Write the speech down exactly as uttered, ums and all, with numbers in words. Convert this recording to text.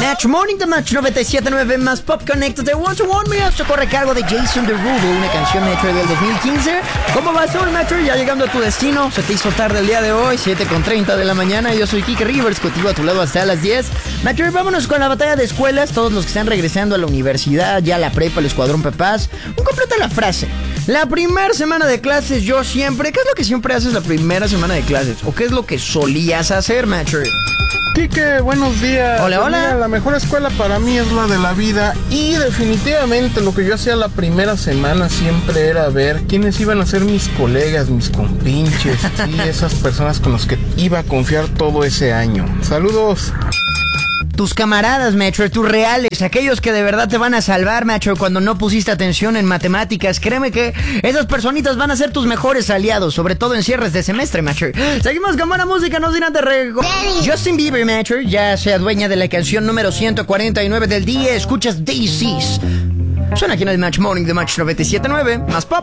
Match Morning de Match noventa y siete punto nueve más Pop Connected de One to One Me. Esto corre a cargo de Jason Derulo, una canción Metro del dos mil quince. ¿Cómo vas hoy, Metro? Ya llegando a tu destino. Se te hizo tarde el día de hoy, siete con treinta de la mañana. Yo soy Kike Rivers, contigo a tu lado hasta las diez. Metro, vámonos con la batalla de escuelas. Todos los que están regresando a la universidad, ya la prepa, el escuadrón Papás. Un completa la frase. La primera semana de clases, yo siempre... ¿Qué es lo que siempre haces la primera semana de clases? ¿O qué es lo que solías hacer, Metro? Kike, buenos días. Hola, pues hola. Mira, la mejor escuela para mí es la de la vida. Y definitivamente lo que yo hacía la primera semana siempre era ver quiénes iban a ser mis colegas, mis compinches, sí, esas personas con las que iba a confiar todo ese año. Saludos. Tus camaradas, Metro, tus reales, aquellos que de verdad te van a salvar, Metro, cuando no pusiste atención en matemáticas. Créeme que esas personitas van a ser tus mejores aliados, sobre todo en cierres de semestre, Metro. Seguimos con buena música, nos dirán de rego. Justin Bieber, Metro, ya se adueña de la canción número ciento cuarenta y nueve del día. Escuchas Daisies. Suena aquí en el Match Morning de Match noventa y siete punto nueve, más pop.